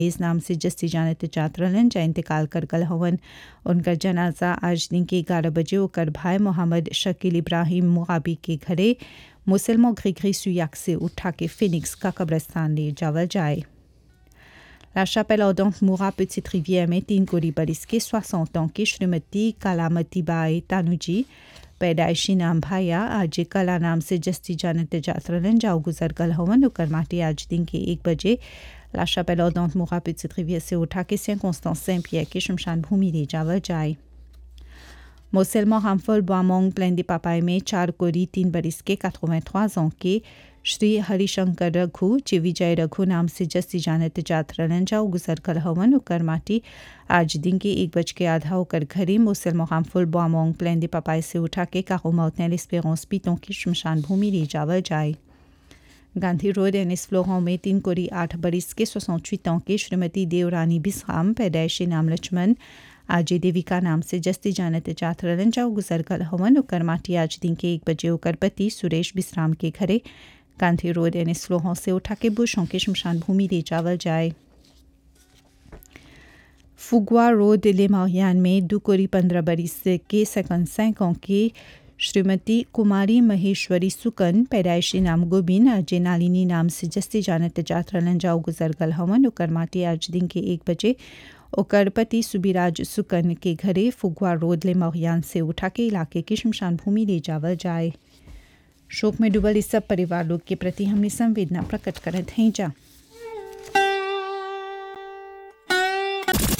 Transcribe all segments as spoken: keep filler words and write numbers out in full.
इस नाम से जस्ती जानत जात रहलन जा इंतकाल कर गल हवन। उनका जनाजा आज दिन के ग्यारह बजे ओकर भाई मोहम्मद शकील इब्राहिम मुआबी के घरे मुसलमो ग्रेगरी सुयाक से उठा के फिनिक्स का कब्रस्तान ले जावल जाए। La chapelle ardente mourra Petite Rivière में तीन कोरी बरिस के soixante ans की श्रीमती कालामती बाई तानुजी पैदाइशी नाम भाया आज कला नाम से जस्ती जानत जातरलन जाओ गुजर गल हवन। ओकर माटी आज दिन के एक बजे La chapelle ardente mourra Petite Rivière से उठा के Saint-Constant Saint-Pierre के शमशान भूमि ले जावल जाए। मोसेलमो हामफल बामोंग प्लेन दे पापाई में चार कोरी तीन बरिस के quatre-vingt-trois ans के श्री हरिशंकर रघु जे विजय रघु नाम से जस्ती जानत जात रहलन जाओ गुजर गल हवन। ओकर माटी आज दिन के एक बज के आधा ओकर घरे मोसेलमो हामफल बामोंग प्लेन दे पापाई से उठा के कारोमाउतने l'Espérance पितों की शमशान भूमि ले जावल जाए। गांधी रोड एनिस फ्लोरों में तीन कोरी आठ बरिस के soixante-huit ans के श्रीमती देवरानी बिस्राम पैदाइशी नाम लक्ष्मण आज देविका नाम से जस्ती जानत जात रहलन जाओ गुजर गल हवन। ओकर माटी आज दिन के एक बजे ओकर पति सुरेश बिस्राम के घरे गांधी रोड एनिस फ्लोरों से उठा के बुशों के शमशान भूमि ले जावल जाए। फुगवा रोड ले मारियान में दो कोरी पंद्रह बरिस के cinquante-cinq ans के श्रीमती कुमारी महेश्वरी सुकन पैदाइशी नाम गोबिन आज नालिनी नाम से जस्ती जानत जात रहलन जाओ गुजर गल हवन। ओकर माटी आज दिन के एक बजे ओकर पति सुबिराज सुकन के घरे फुगवा रोड ले मारियान से उठा के इलाके की शमशान भूमि ले जावल जाए। शोक में डूबल इस सब परिवार लोग के प्रति हमने संवेदना प्रकट करत हैं जा।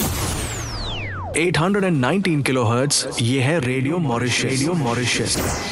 आठ सौ उन्नीस किलोहर्ट्ज़ ये है रेडियो मॉरिशस। Radio Mauritius